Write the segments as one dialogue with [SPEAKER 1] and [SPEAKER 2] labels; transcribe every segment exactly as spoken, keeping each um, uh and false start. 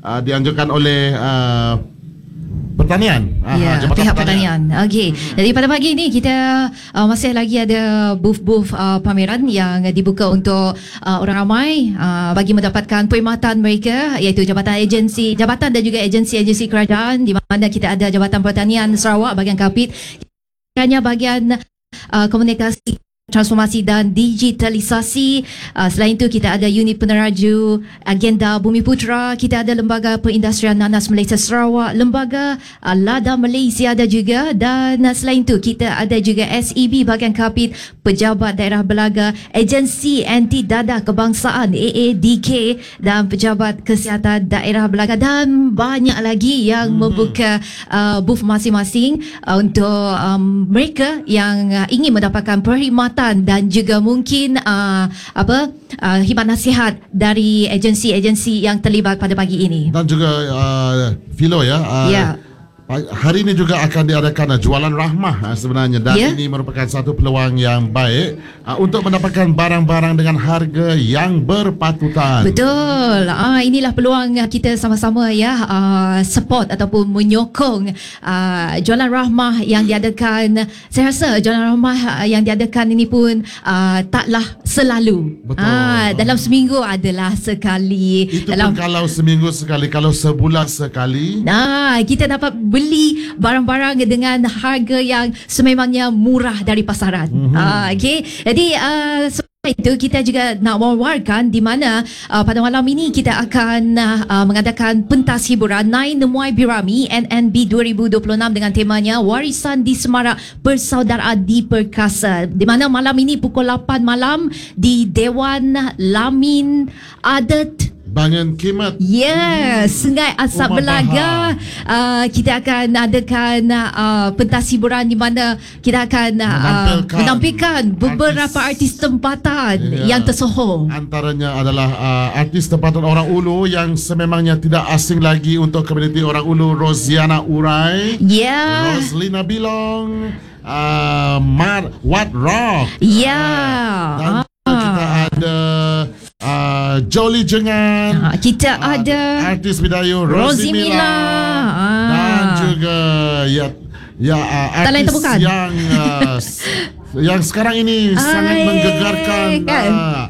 [SPEAKER 1] uh, dianjurkan oleh uh, Pertanian.
[SPEAKER 2] Ya,
[SPEAKER 1] Aha,
[SPEAKER 2] pihak pertanian. Okey. Jadi pada pagi ini kita uh, masih lagi ada booth-booth uh, pameran yang dibuka untuk uh, orang ramai uh, bagi mendapatkan perkhidmatan mereka, iaitu Jabatan Agensi Jabatan dan juga agensi-agensi kerajaan, di mana kita ada Jabatan Pertanian Sarawak bahagian Kapit, hanya bahagian uh, komunikasi, transformasi dan digitalisasi. Uh, selain itu kita ada unit peneraju agenda Bumi Putera, kita ada Lembaga Perindustrian Nanas Malaysia Sarawak, Lembaga uh, Lada Malaysia ada juga, dan uh, selain itu kita ada juga S E B bahagian Kapit, Pejabat Daerah Belaga, Agensi Anti Dadah Kebangsaan A A D K, dan Pejabat Kesihatan Daerah Belaga, dan banyak lagi yang hmm. membuka uh, booth masing-masing uh, untuk um, mereka yang uh, ingin mendapatkan perkhidmatan dan juga mungkin uh, apa uh, khidmat nasihat dari agensi-agensi yang terlibat pada pagi ini.
[SPEAKER 1] Dan juga uh, Philo ya. Uh,
[SPEAKER 2] ya.
[SPEAKER 1] Hari ini juga akan diadakan jualan rahmah sebenarnya, dan yeah. ini merupakan satu peluang yang baik uh, untuk mendapatkan barang-barang dengan harga yang berpatutan.
[SPEAKER 2] Betul. Ah, inilah peluang kita sama-sama ya uh, support ataupun menyokong uh, jualan rahmah yang diadakan. Saya rasa jualan rahmah yang diadakan ini pun uh, taklah selalu.
[SPEAKER 1] Betul.
[SPEAKER 2] Ah, dalam seminggu adalah sekali.
[SPEAKER 1] Itu
[SPEAKER 2] dalam,
[SPEAKER 1] pun kalau seminggu sekali, kalau sebulan sekali.
[SPEAKER 2] Nah, kita dapat beli barang-barang dengan harga yang sememangnya murah dari pasaran. Mm-hmm. Uh, okay. Jadi uh, itu kita juga nak wawarkan di mana uh, pada malam ini kita akan uh, mengadakan pentas hiburan Nai Nemuai Birami N N B dua ribu dua puluh enam dengan temanya Warisan di Semarak, Persaudaraan Diperkasa, di mana malam ini pukul lapan malam di Dewan Lamin Adat
[SPEAKER 1] Bangan Kimat.
[SPEAKER 2] Yes, hmm. Sungai Asap Umar Belaga. Uh, kita akan adakan uh, pentas hiburan di mana kita akan uh, menampilkan, menampilkan beberapa artis, artis tempatan ya, yang tersohor.
[SPEAKER 1] Antaranya adalah uh, artis tempatan orang Ulu yang sememangnya tidak asing lagi untuk komuniti orang Ulu, Rosiana Urai,
[SPEAKER 2] yeah.
[SPEAKER 1] Roslina Bilong, uh, Mar Wat Rock.
[SPEAKER 2] Ya.
[SPEAKER 1] Yeah. Uh, dan kita ada Uh, Jolie Jengan,
[SPEAKER 2] ha, kita uh, ada
[SPEAKER 1] artis Bidayu Rosie Mila,
[SPEAKER 2] ah.
[SPEAKER 1] dan juga ya ya uh, artis yang uh, yang sekarang ini Ay, sangat menggegarkan kan?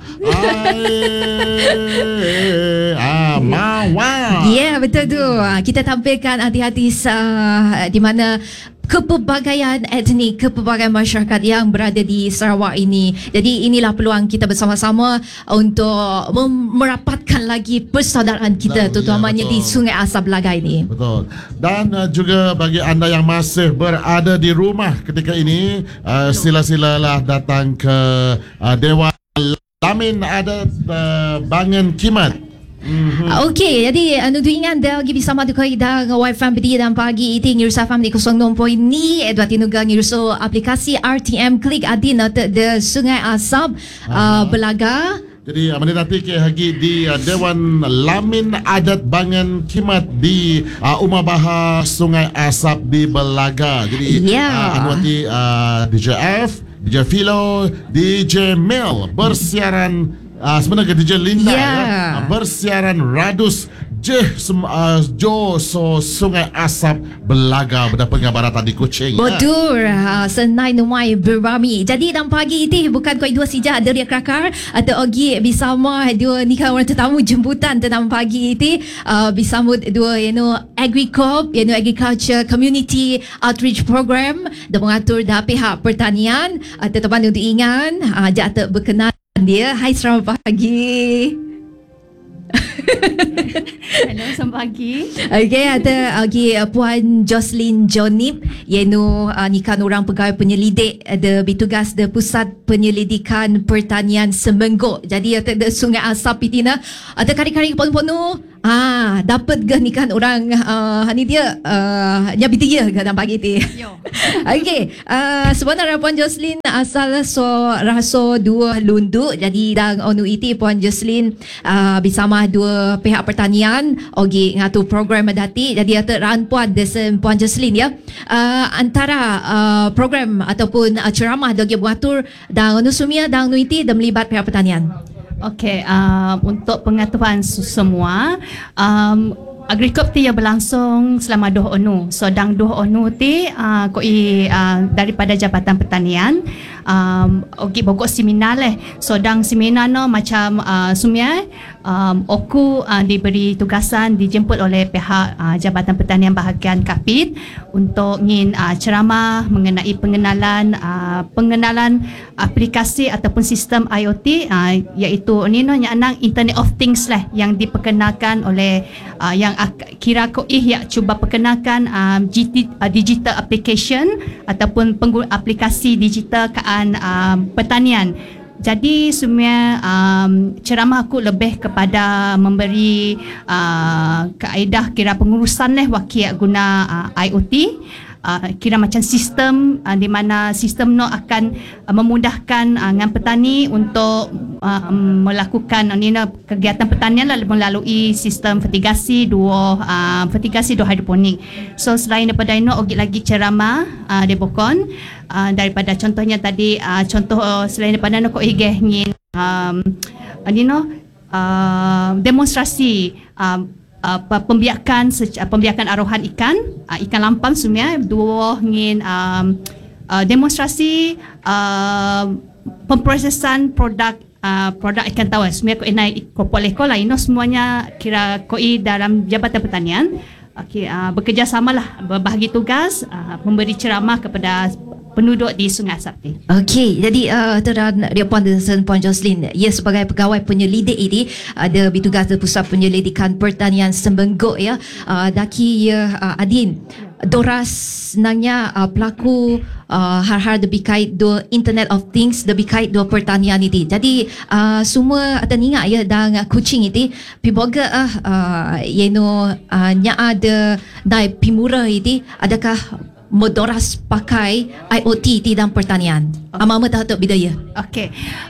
[SPEAKER 1] uh, ah, Mawar.
[SPEAKER 2] Ya, yeah, betul tu. Kita tampilkan artis-artis uh, di mana kepelbagaian etnik, kepelbagaian masyarakat yang berada di Sarawak ini. Jadi inilah peluang kita bersama-sama untuk merapatkan lagi persaudaraan kita, oh, terutamanya ya, di Sungai Asap Belaga ini.
[SPEAKER 1] Betul. Dan uh, juga bagi anda yang masih berada di rumah ketika ini, uh, sila-silalah datang ke uh, Dewan Lamin Adat uh, Bangan Kimat.
[SPEAKER 2] Mm-hmm. Okey, jadi untuk ingat dah lagi bersama tu kau dah wifi bedi dan pagi itu ngirsa fam di kosong enam point ni Edward Tinuga ngirso aplikasi R T M Klik adin atau de Sungai Asap uh, Belaga.
[SPEAKER 1] Jadi mana nanti ke lagi di uh, Dewan Lamin Adat Bangan Kimat di uh, Umar Bahar Sungai Asap di Belaga. Jadi yeah. uh, anwati uh, D J F, D J Philo, D J Mel bersiaran. Uh, sebenarnya D J Linda yeah. ya, uh, bersiaran Radus Je uh, Jo So Sungai Asap Belaga berdapat baratan di Kuching.
[SPEAKER 2] Betul. Ya. Uh, Senai Numai Berami. Jadi dalam pagi ini bukan kau dua sijak dari Krakar atau Ogi bersama dua ni kan orang tetamu jemputan dalam pagi ini uh, bersama dua you know Agricorp, you know Agriculture Community Outreach Program dan mengatur dah pihak pertanian. Uh, tetapan untuk ingat uh, jatuh berkenan dia. Hai, selamat pagi.
[SPEAKER 3] Hello, selamat pagi.
[SPEAKER 2] Okay, ada okay, Puan Jocelyn Jonip, iaitu uh, ni kan orang pegawai penyelidik ada bertugas di Pusat Penyelidikan Pertanian Semenggok. Jadi ada Sungai Asap Pitina. Ada kari-kari ponu-ponu. Ah, dapat ke ni kan orang uh, ni dia uh, nyabi dia ke dalam pagi ni. Yo. Okey, uh, sebenarnya Puan Jocelyn asal so raso dua lunduk. Jadi dang onu iti Puan Jocelyn uh, bersama dua pihak pertanian ogi ngatu program dati. Jadi ada ran puan desen Puan Jocelyn ya. Uh, antara uh, program ataupun uh, ceramah dogi mengatur dang onu sumia dang nu iti dan melibat pihak pertanian.
[SPEAKER 3] Okey, um, untuk pengetahuan semua, um, Agrikop ti ya berlangsung selama dua onu. So dang dua onu ti uh, koi uh, daripada Jabatan Pertanian um, ogi bogok seminar leh. So dang seminar no macam uh, sumia um, oku uh, diberi tugasan dijemput oleh pihak uh, Jabatan Pertanian bahagian Kapit untuk ngin uh, ceramah mengenai pengenalan uh, pengenalan aplikasi ataupun sistem I O T uh, iaitu ni no yang anang Internet of Things lah yang diperkenalkan oleh uh, yang kira ko ih ya cuba perkenalkan um, G T, uh, digital application ataupun pengguna aplikasi digital kaan um, pertanian. Jadi semua um, ceramah aku lebih kepada memberi uh, kaedah kira pengurusan leh wakil guna uh, I O T. Uh, kira macam sistem uh, di mana sistem no akan uh, memudahkan uh, dengan petani untuk uh, melakukan uh, ni no, kegiatan pertanian lah melalui sistem fertigasi dua uh, fertigasi dua hidroponik. So selain daripada itu ogi lagi ceramah uh, di Bokon uh, daripada contohnya tadi uh, contoh uh, selain daripada no ko igeh ngin um, uh, ni no uh, demonstrasi um, Uh, pembiakan uh, pembiakan arohan ikan uh, ikan lampam semua dua ngin um, uh, demonstrasi uh, pemprosesan produk uh, produk ikan tawar semua ko enai ko boleh ko lah ino semuanya kira koi dalam Jabatan Pertanian okay, uh, bekerjasamalah berbahagi tugas uh, memberi ceramah kepada penduduk di Sungai Asap ni.
[SPEAKER 2] Okey, jadi uh, Tuan Dia Puan dan Puan Jocelyn, ia sebagai pegawai penyelidik ini ada bertugas di Pusat Penyelidikan Pertanian Sembenggok ya. Uh, daki ya uh, Adin Doras nanya uh, pelaku uh, hal-hal lebih kait do Internet of Things lebih kait do pertanian ini. Jadi uh, semua akan ingat ya dan kucing itu piboga ah uh, yeno uh, nya ada dai pimura ini adakah Modoras pakai I O T di dalam pertanian. Okay. Ama-ama tahu bidaya.
[SPEAKER 3] Okey.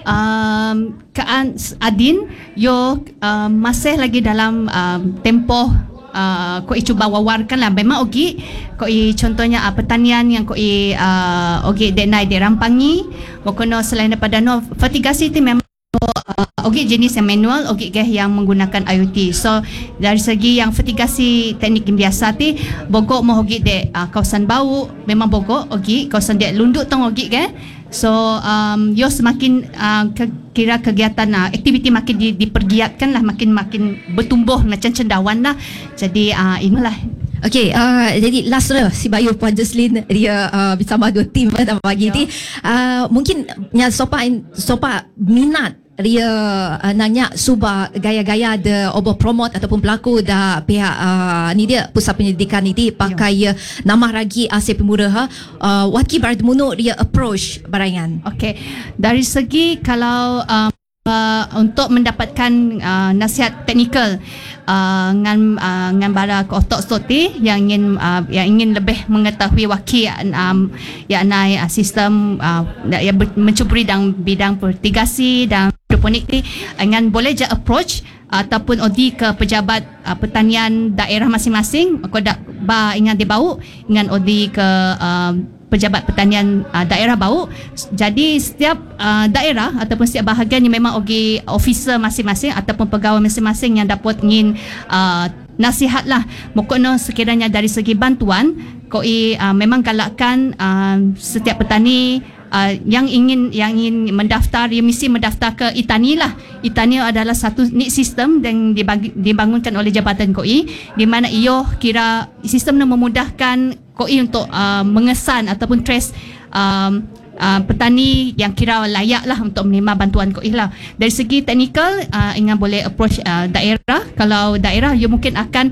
[SPEAKER 3] Um, Kaan Adin, yo um, masih lagi dalam um, tempoh uh, koi cuba wawarkan lah. Memang ogi koi contohnya uh, pertanian yang koi uh, ogi denai dirampangi. Mokono selain daripada no fertigasi itu memang Uh, okey jenis yang manual, okey geh yang menggunakan I O T. So dari segi yang fertigasi teknik yang biasa ti bogok mo okey de uh, kawasan bau memang bogok okey kawasan de lunduk tong okey geh. So um, yo semakin uh, ke, kira kegiatan uh, aktiviti makin di, dipergiatkan lah makin makin bertumbuh macam cendawan lah. Jadi uh, inilah.
[SPEAKER 2] Okey, uh, jadi last lah si Bayu Puan Jocelyn dia uh, bersama dua tim pada pagi ni. Uh, mungkin nya sopa sopa minat dia uh, nanya suba gaya-gaya de obo promote ataupun pelaku dah pihak uh, ni dia Pusat Penyelidikan ni pakai uh, nama ragi Asia Pemura ha uh, waki bardmuno dia approach barangan.
[SPEAKER 3] Okey, dari segi kalau um, Uh, untuk mendapatkan uh, nasihat teknikal uh, dengan uh, dengan bara otok stoti yang ingin uh, yang ingin lebih mengetahui wakil um, yang naik uh, sistem uh, yang mencuburi dalam bidang fertigasi dan hidroponik ni dengan boleh je approach uh, ataupun odi ke pejabat uh, pertanian daerah masing-masing. Aku dak ba ingat dia bau dengan odi ke uh, pejabat pertanian uh, daerah bau. Jadi setiap uh, daerah ataupun setiap bahagian yang memang ogi officer masing-masing ataupun pegawai masing-masing yang dapat ingin uh, nasihat lah. Mokokno sekiranya dari segi bantuan koi uh, memang galakkan uh, setiap petani uh, yang ingin yang ingin mendaftar, dia mesti mendaftar ke Itani lah. Itani adalah satu nik sistem yang dibagi, dibangunkan oleh Jabatan K O I di mana iyo kira sistem yang memudahkan K O I untuk uh, mengesan ataupun trace um, uh, petani yang kira layak lah untuk menerima bantuan K O I lah. Dari segi teknikal, uh, ingin boleh approach uh, daerah. Kalau daerah, you mungkin akan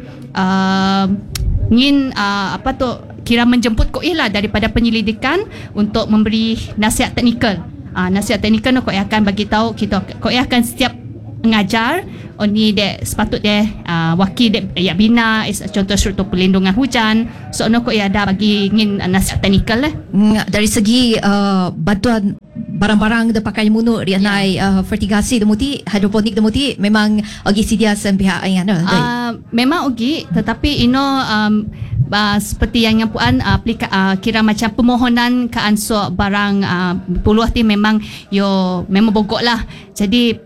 [SPEAKER 3] uh, ingin uh, apa tu kira menjemput K O I lah daripada penyelidikan untuk memberi nasihat teknikal. Uh, nasihat teknikal K O I akan bagi tahu kita, K O I akan setiap mengajar oh ni dek sepatut dia uh, wakil dek ya bina is, contoh struktur perlindungan hujan. So no K O I ada bagi ingin uh, nasihat teknikal lah.
[SPEAKER 2] Dari segi uh, bantuan barang-barang dia pakai munuk dia yeah. naik uh, fertigasi demuti hidroponik demuti memang ogi sedia sen pihak yang ada.
[SPEAKER 3] Uh, memang ogi tetapi you know um, uh, seperti yang yang puan uh, aplika, uh, kira macam permohonan ke ansur barang uh, puluh ti memang yo memang bogok lah. Jadi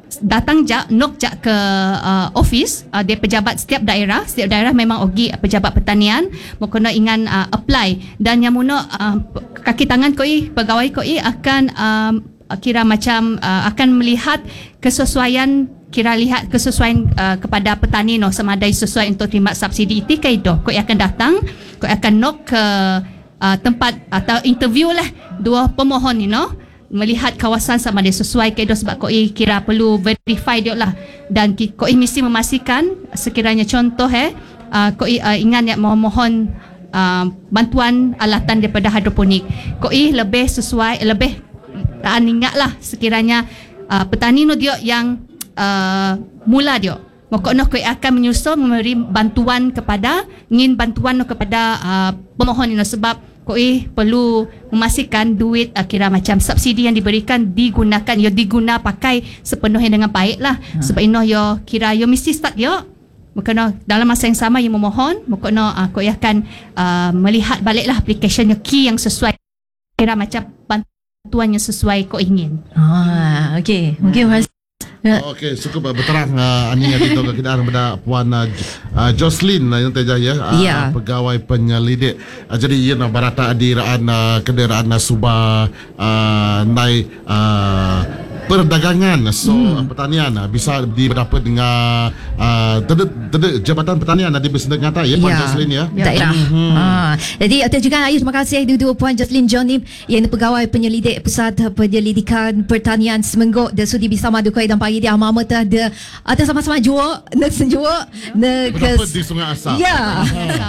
[SPEAKER 3] datang jak nok jak ke uh, office uh, dia pejabat setiap daerah setiap daerah memang ogi pejabat pertanian mo kena ingan uh, apply dan yang muno uh, kaki tangan koi pegawai koi akan um, kira macam uh, akan melihat kesesuaian kira lihat kesesuaian uh, kepada petani no sama ada sesuai untuk terima subsidi itu kai doh koi akan datang koi akan nok ke uh, tempat atau interview lah dua pemohon ni no melihat kawasan sama ada sesuai kedo sebab koi kira perlu verify dia lah dan koi mesti memastikan sekiranya contoh eh uh, koi uh, ingat yang memohon uh, bantuan alatan daripada hidroponik koi lebih sesuai lebih uh, ingat lah sekiranya uh, petani no dia yang uh, mula dia Mokokno koi akan menyusul memberi bantuan kepada ingin bantuan no kepada uh, pemohon ini sebab koi perlu memastikan duit uh, kira macam subsidi yang diberikan digunakan yo diguna pakai sepenuhnya dengan baik lah hmm. sebab ino yo kira yo mesti start yo mokokno dalam masa yang sama yang memohon mokokno uh, koi akan uh, melihat baliklah application yo key yang sesuai kira macam bantuan yang sesuai koi ingin.
[SPEAKER 2] Ah okey mungkin hmm.
[SPEAKER 1] Okey, cukup berterang uh, Ani yang itu keadaan pada Puan uh, uh, Jocelyn uh, yang terjaya uh,
[SPEAKER 2] yeah.
[SPEAKER 1] pegawai penyelidik. Uh, jadi ia nak barata adiraan uh, kenderaan uh, subah uh, naik uh, perdagangan so hmm. pertanian uh, bisa didapat dengan uh, tede, tede, Jabatan Pertanian uh, di Besar Ngata ya Puan yeah. Jocelyn ya.
[SPEAKER 2] Daerah. Hmm. Ah. Jadi atas juga Ayu terima kasih dulu Puan Jocelyn Johnny yang pegawai penyelidik Pusat Penyelidikan Pertanian Semenggok dan sudi bersama dukoi dan pagi dia mama tu ada ada sama-sama jua nak senjua nak
[SPEAKER 1] berdapat di Sungai Asap.
[SPEAKER 2] Ya.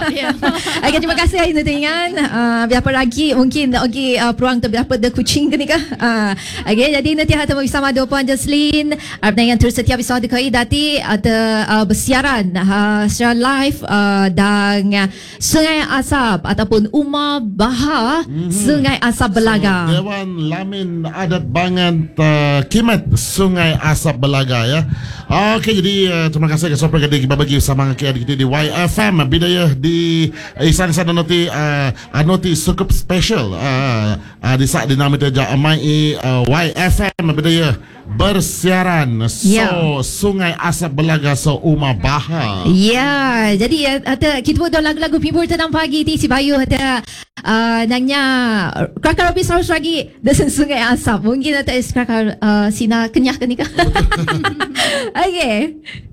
[SPEAKER 2] Okey terima kasih Ayu dengan uh, berapa lagi mungkin okey uh, peluang tu berdapat the kucing ke ni kah? Uh, okey jadi nanti hati bersama dua Puan Jocelyn uh, dengan terus setiap episod dukoi dati ada uh, bersiaran uh, secara live uh, dan uh, Sungai Asap ataupun Umar Baha mm-hmm. Sungai Asap Belaga.
[SPEAKER 1] So, Dewan Lamin Adat Bangan uh, Kimat Sungai Asap Belaga ya. Okey jadi uh, terima kasih kepada program kita bagi sama kita di Y F M bidaya di isan sana noti uh, noti cukup special uh, uh, di saat dinamika Jamai uh, Y F M bidaya bersiaran so yeah. Sungai Asap Belaga so Umar Baha.
[SPEAKER 2] Ya, yeah. jadi ada kita buat lagu-lagu pibur tenang pagi di si Bayu ada uh, nanya kakak habis harus lagi dengan Sungai Asap. Mungkin ada kakak uh, sina kenyah ke ni kah? Okay.